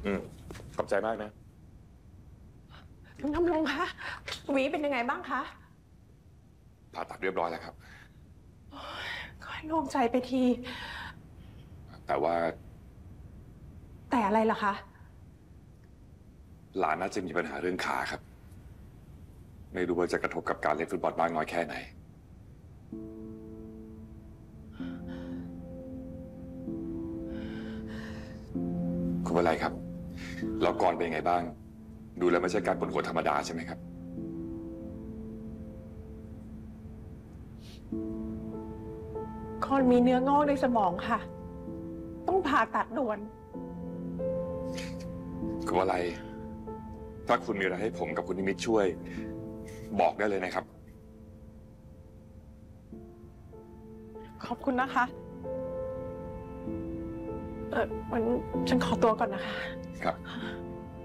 ขอบใจมากนะคุณทำรงคะหวีเป็นยังไงบ้างคะผ่าตัดเรียบร้อยแล้วครับก็โล่งใจไปทีแต่ว่าแต่อะไรล่ะคะหลานน่าจะมีปัญหาเรื่องขาครับไม่รู้ว่าจะกระทบกับการเล่นฟุตบอลมากน้อยแค่ไหนคุณเป็นไรครับแล้วก่อนเป็นยังไงบ้างดูแล้วไม่ใช่การปวดหัวธรรมดาใช่ไหมครับคอนมีเนื้องอกในสมองค่ะต้องผ่าตัดด่วนคุณอะไรถ้าคุณมีอะไรให้ผมกับคุณนิมิตช่วยบอกได้เลยนะครับขอบคุณนะคะงั้นฉันขอตัวก่อนนะคะครับ